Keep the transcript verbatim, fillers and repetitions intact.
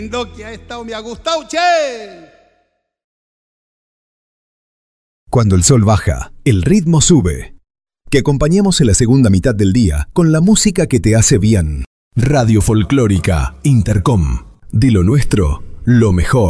Lo que ha estado me ha gustado, che. Cuando el sol baja, el ritmo sube. Que acompañemos en la segunda mitad del día con la música que te hace bien. Radio Folclórica Intercom. De lo nuestro, lo mejor.